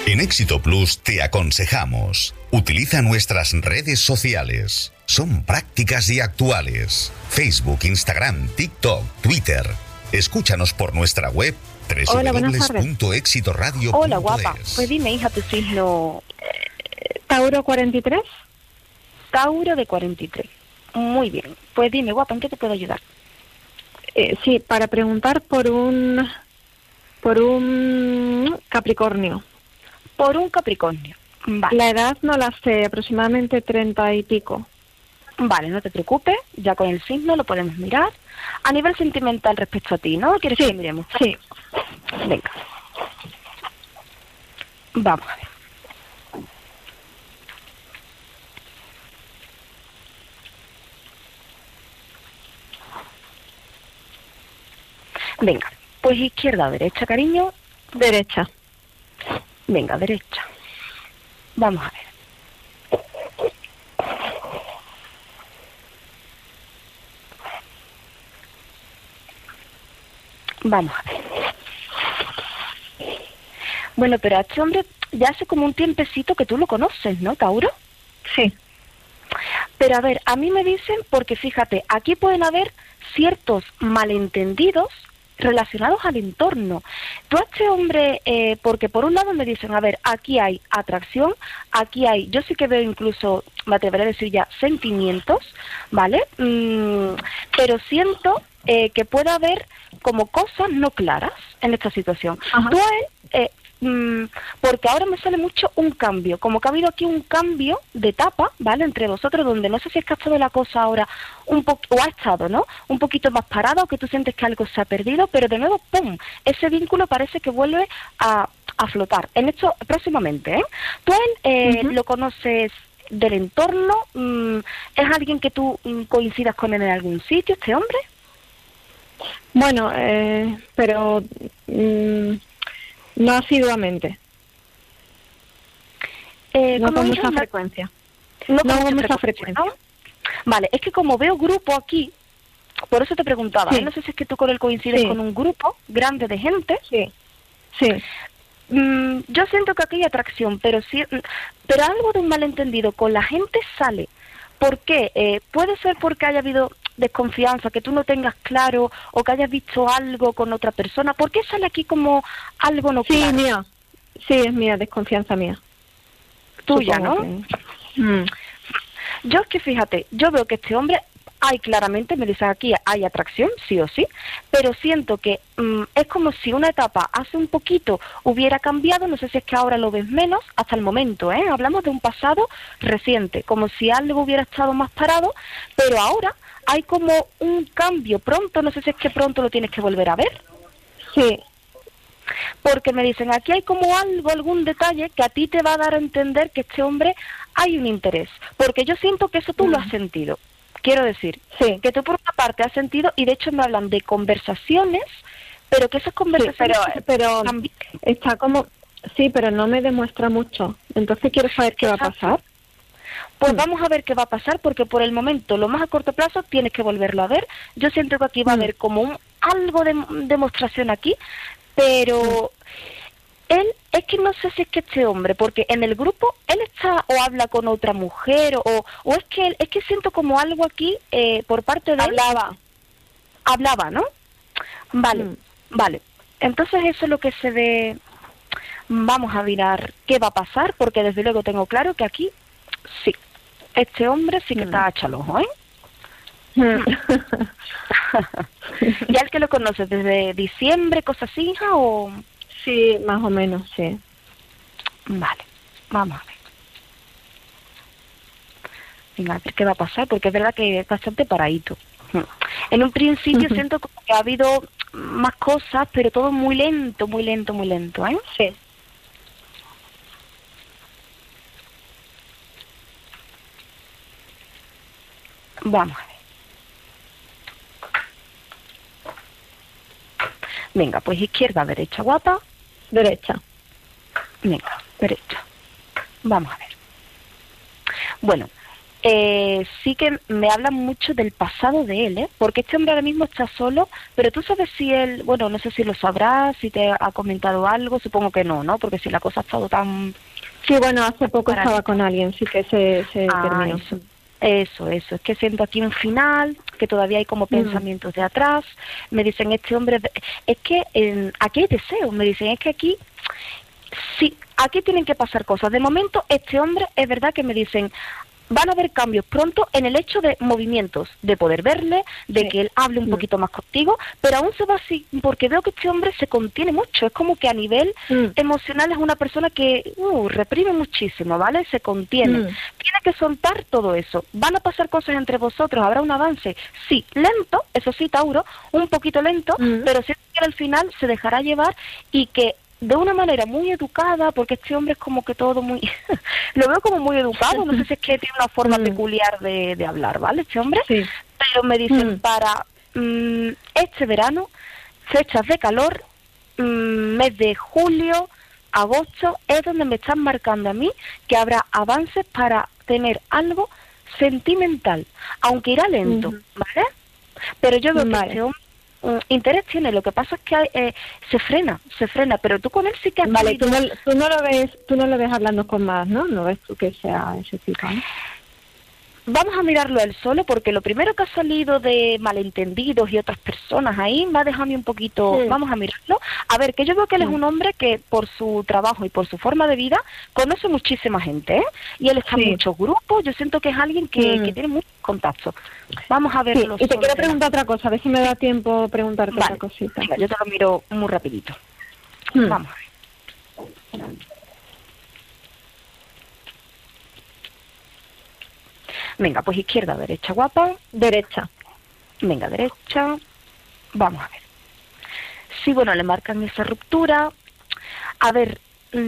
En Éxito Plus te aconsejamos. Utiliza nuestras redes sociales. Son prácticas y actuales. Facebook, Instagram, TikTok, Twitter. Escúchanos por nuestra web www.exitoradio.es. Hola, guapa. Pues dime, hija, tu signo... Tauro 43. Tauro de 43. Muy bien. Pues dime, guapa, ¿en qué te puedo ayudar? Sí, para preguntar por un Capricornio. Por un Capricornio. Vale. La edad no la sé, aproximadamente 30 y pico. Vale, no te preocupes, ya con el signo lo podemos mirar. A nivel sentimental respecto a ti, ¿no? ¿Quieres que miremos? Sí. Venga. Vamos a ver. Venga, pues izquierda o derecha, cariño. Derecha. Venga, derecha. Vamos a ver. Vamos a ver. Bueno, pero a este hombre ya hace como un tiempecito que tú lo conoces, ¿no, Tauro? Sí. Pero a ver, a mí me dicen, porque fíjate, aquí pueden haber ciertos malentendidos relacionados al entorno. Tú a este hombre, porque por un lado me dicen, a ver, aquí hay atracción, aquí hay, yo sí que veo incluso, me atreveré a decir ya, sentimientos, ¿vale? Pero siento que puede haber como cosas no claras en esta situación. Ajá. Tú a él, porque ahora me sale mucho un cambio, como que ha habido aquí un cambio de etapa, ¿vale? Entre vosotros, donde no sé si es que ha estado la cosa ahora un poco, o ha estado, ¿no? Un poquito más parada, o que tú sientes que algo se ha perdido, pero de nuevo, ¡pum! Ese vínculo parece que vuelve a flotar. En esto, próximamente, ¿eh? Tú a él lo conoces del entorno, ¿es alguien que tú coincidas con él en algún sitio, este hombre? Bueno, pero no asiduamente. No con mucha frecuencia. No con mucha frecuencia. ¿No? Vale, es que como veo grupo aquí, por eso te preguntaba, Sí. No sé si es que tú con él coincides con un grupo grande de gente. Sí. Sí. Yo siento que aquí hay atracción, pero algo de un malentendido con la gente sale. ¿Por qué? Puede ser porque haya habido desconfianza, que tú no tengas claro, o que hayas visto algo con otra persona. ¿Por qué sale aquí como algo no claro? Sí, mía. Sí, es mía, desconfianza mía. Tuya, Supongo ¿no? que... Yo es que fíjate, yo veo que este hombre, hay claramente, me dicen aquí, hay atracción, sí o sí, pero siento que es como si una etapa hace un poquito hubiera cambiado, no sé si es que ahora lo ves menos, hasta el momento, hablamos de un pasado reciente, como si algo hubiera estado más parado, pero ahora hay como un cambio pronto, no sé si es que pronto lo tienes que volver a ver. Sí. Porque me dicen, aquí hay como algo, algún detalle que a ti te va a dar a entender que este hombre hay un interés. Porque yo siento que eso tú lo has sentido. Quiero decir, que tú por una parte has sentido, y de hecho me hablan de conversaciones, pero que esas conversaciones... Sí, pero está como... Sí, pero no me demuestra mucho. Entonces quiero saber qué va a pasar. Pues vamos a ver qué va a pasar, porque por el momento, lo más a corto plazo, tienes que volverlo a ver. Yo siento que aquí va a haber como algo de demostración aquí, pero él, es que no sé si es que este hombre, porque en el grupo él está o habla con otra mujer, o es que es que siento como algo aquí por parte de él. Hablaba, ¿no? Vale, vale. Entonces eso es lo que se ve. Vamos a mirar qué va a pasar, porque desde luego tengo claro que aquí, sí, este hombre sí que está hecho al ojo, ¿eh? ¿Ya el que lo conoces desde diciembre, cosas así, hija, o...? Sí, más o menos, sí. Vale, vamos a ver. Venga, a ver qué va a pasar, porque es verdad que es bastante paradito. En un principio siento como que ha habido más cosas, pero todo muy lento, muy lento, muy lento, ¿eh? Sí. Vamos a ver. Venga, pues izquierda, derecha, guapa. Derecha. Venga, derecha. Vamos a ver. Bueno, Sí que me hablan mucho del pasado de él, ¿eh? Porque este hombre ahora mismo está solo, pero tú sabes si él, bueno, no sé si lo sabrás, si te ha comentado algo, supongo que no, ¿no? Porque si la cosa ha estado tan... Sí, bueno, hace poco estaba con alguien, sí que se terminó. Eso, es que siento aquí un final, que todavía hay como pensamientos de atrás, me dicen, este hombre, es que aquí hay deseos, me dicen, es que aquí, sí, aquí tienen que pasar cosas. De momento, este hombre, es verdad que me dicen, van a haber cambios pronto en el hecho de movimientos, de poder verle, de que él hable un poquito más contigo, pero aún se va así, porque veo que este hombre se contiene mucho, es como que a nivel emocional es una persona que reprime muchísimo, ¿vale? Se contiene. Tiene que soltar todo eso. ¿Van a pasar cosas entre vosotros? ¿Habrá un avance? Sí, lento, eso sí, Tauro, un poquito lento, pero siento que al final se dejará llevar y que de una manera muy educada, porque este hombre es como que todo muy... lo veo como muy educado, no sé si es que tiene una forma peculiar de hablar, ¿vale? Este hombre, pero me dicen para este verano, fechas de calor, mes de julio, agosto, es donde me están marcando a mí que habrá avances para tener algo sentimental, aunque irá lento, ¿vale? Pero yo veo que este hombre interés tiene, lo que pasa es que se frena, pero tú con él sí que has Vale, tú no lo ves hablando con más, ¿no? No ves tú que sea ese tipo, ¿no? Vamos a mirarlo él solo, porque lo primero que ha salido de malentendidos y otras personas ahí me ha dejado a mí un poquito... Vamos a mirarlo. A ver, que yo veo que él es un hombre que por su trabajo y por su forma de vida conoce muchísima gente, ¿eh? Y él está en muchos grupos. Yo siento que es alguien que tiene muchos contactos. Vamos a verlo. Y te quiero preguntar otra cosa, a ver si me da tiempo preguntarte otra cosita. Venga, yo te lo miro muy rapidito. Vamos a ver. Venga, pues izquierda, derecha, guapa. Derecha. Venga, derecha. Vamos a ver. Sí, bueno, le marcan esa ruptura. A ver,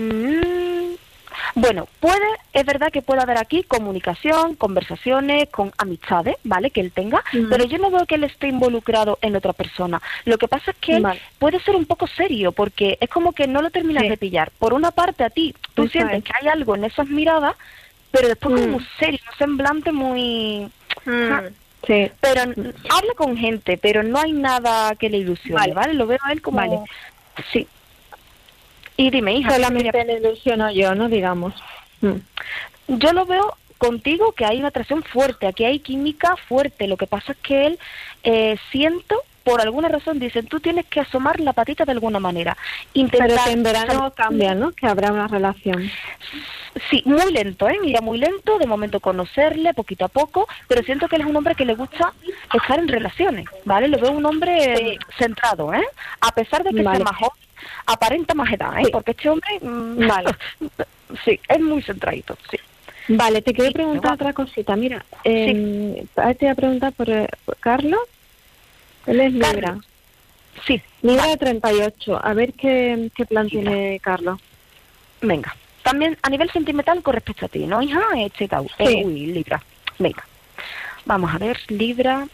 bueno, es verdad que puede haber aquí comunicación, conversaciones con amistades, ¿vale? Que él tenga, pero yo no veo que él esté involucrado en otra persona. Lo que pasa es que él puede ser un poco serio, porque es como que no lo terminas de pillar. Por una parte, a ti, tú sientes que hay algo en esas miradas, pero después como muy serio, un semblante muy... Sí. Pero habla con gente, pero no hay nada que le ilusione, ¿vale? Lo veo a él como... Vale. Sí. Y dime, hija... Solamente le ilusiono yo, ¿no? Digamos. Yo lo veo contigo que hay una atracción fuerte, aquí hay química fuerte. Lo que pasa es que él, siento... por alguna razón dicen, tú tienes que asomar la patita de alguna manera. Intentar, pero que en verano cambia, ¿no? Que habrá una relación. Sí, muy lento, ¿eh? Mira, muy lento, de momento conocerle, poquito a poco, pero siento que él es un hombre que le gusta estar en relaciones, ¿vale? Lo veo un hombre centrado, ¿eh? A pesar de que sea más joven, aparenta más edad, ¿eh? Porque este hombre, sí, es muy centradito, sí. Vale, te quiero preguntar otra cosita. Mira, te voy a preguntar por Carlos. Él es Libra. Sí. Libra de 38. A ver qué plan tiene Carlos. Venga. También a nivel sentimental con respecto a ti, ¿no, hija? Libra. Venga. Vamos a ver, Libra.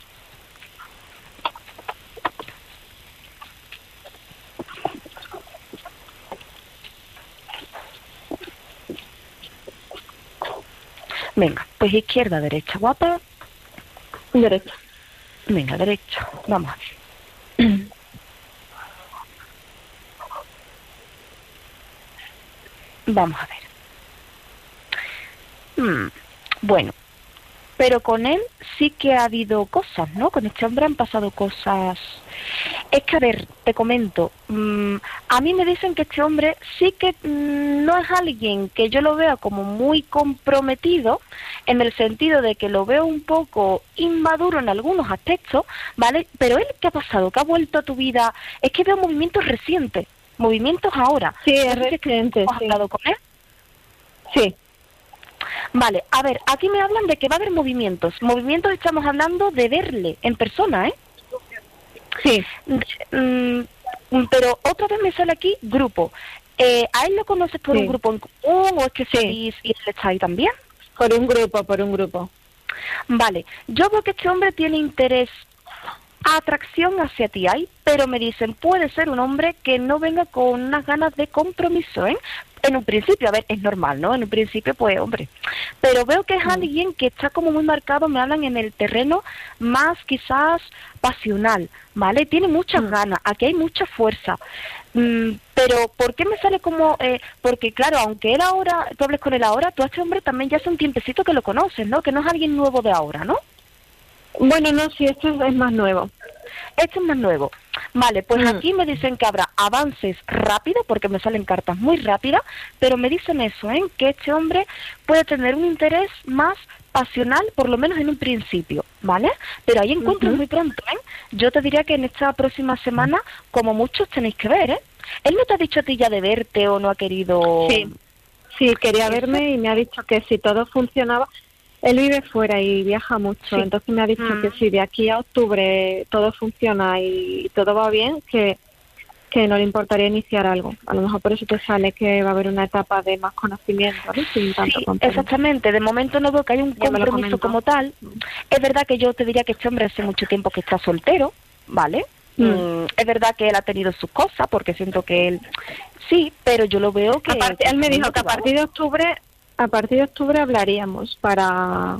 Venga, pues izquierda, derecha, guapa. Derecha. Venga, derecha. Vamos a ver. Vamos a ver. Bueno, pero con él sí que ha habido cosas, ¿no? Con este hombre han pasado cosas. Es que, a ver, te comento, a mí me dicen que este hombre sí que no es alguien que yo lo vea como muy comprometido, en el sentido de que lo veo un poco inmaduro en algunos aspectos, ¿vale? Pero él, ¿qué ha pasado? ¿Qué ha vuelto a tu vida? Es que veo movimientos recientes, movimientos ahora. Sí, es reciente. ¿Has hablado con él? Sí. Vale, a ver, aquí me hablan de que va a haber movimientos. Movimientos estamos hablando de verle en persona, ¿eh? Sí. Pero otra vez me sale aquí grupo. ¿A él lo conoces por un grupo en común o es que seguís y él está ahí también? Por un grupo. Vale, yo veo que este hombre tiene interés, atracción hacia ti hay, pero me dicen, puede ser un hombre que no venga con unas ganas de compromiso, ¿eh? En un principio, a ver, es normal, ¿no? En un principio, pues, hombre. Pero veo que es alguien que está como muy marcado, me hablan en el terreno más quizás pasional, ¿vale? Tiene muchas ganas, aquí hay mucha fuerza. Pero, ¿por qué me sale como...? Porque, claro, aunque él ahora, tú hables con él ahora, tú a este hombre también ya hace un tiempecito que lo conoces, ¿no? Que no es alguien nuevo de ahora, ¿no? Bueno, no, sí, esto es más nuevo. Este es más nuevo. Vale, pues aquí me dicen que habrá avances rápidos, porque me salen cartas muy rápidas, pero me dicen eso, que este hombre puede tener un interés más pasional, por lo menos en un principio, ¿vale? Pero hay encuentros muy pronto, Yo te diría que en esta próxima semana, como muchos tenéis que ver, Él no te ha dicho a ti ya de verte o no ha querido... Sí, quería verme y me ha dicho que si todo funcionaba... Él vive fuera y viaja mucho, entonces me ha dicho que si de aquí a octubre todo funciona y todo va bien, que no le importaría iniciar algo. A lo mejor por eso te sale que va a haber una etapa de más conocimiento, ¿no? Sin tanto compromiso. Exactamente. De momento no veo que haya un compromiso como tal. Es verdad que yo te diría que este hombre hace mucho tiempo que está soltero, ¿vale? Es verdad que él ha tenido sus cosas, porque siento que él... Sí, pero yo lo veo que... Él me dijo que a partir de octubre hablaríamos para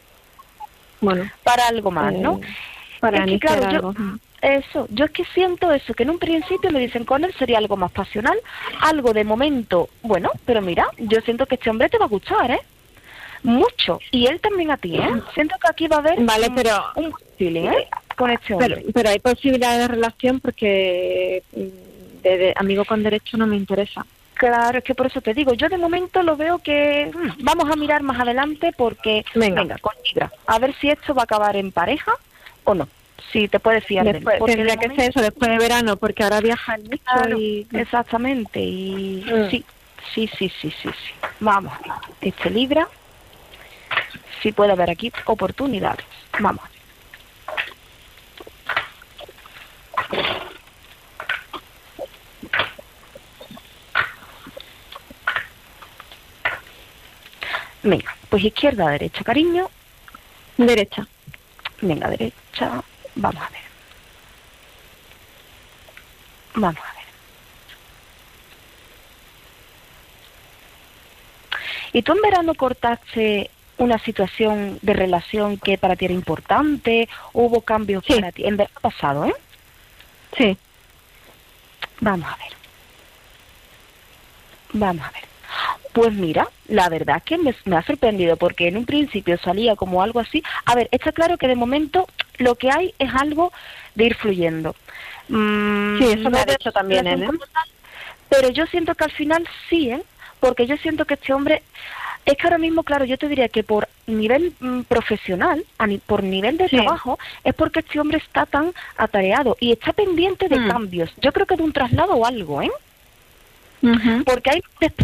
algo más, ¿no? Para es que, iniciar claro, algo. Yo es que siento eso, que en un principio me dicen con él sería algo más pasional, algo de momento, bueno, pero mira, yo siento que este hombre te va a gustar, mucho, y él también a ti, siento que aquí va a haber un feeling, con este hombre. Pero hay posibilidad de relación porque de amigo con derecho no me interesa. Claro, es que por eso te digo, yo de momento lo veo que vamos a mirar más adelante porque, venga, con Libra, a ver si esto va a acabar en pareja o no, si te puedes fiar de él. Tendría que ser eso después de verano, porque ahora viaja mucho. Claro, exactamente, y sí. Vamos, este Libra, sí puede haber aquí oportunidades, vamos. Venga, pues izquierda, derecha, cariño. Derecha. Venga, derecha. Vamos a ver. ¿Y tú en verano cortaste una situación de relación que para ti era importante? ¿Hubo cambios para ti? En verano pasado, Sí. Vamos a ver. Pues mira, la verdad es que me ha sorprendido porque en un principio salía como algo así. A ver, está claro que de momento lo que hay es algo de ir fluyendo. Sí, eso me ha dicho también él, Pero yo siento que al final sí, porque yo siento que este hombre... Es que ahora mismo, claro, yo te diría que por nivel profesional, por nivel de trabajo, es porque este hombre está tan atareado y está pendiente de cambios. Yo creo que de un traslado o algo, porque hay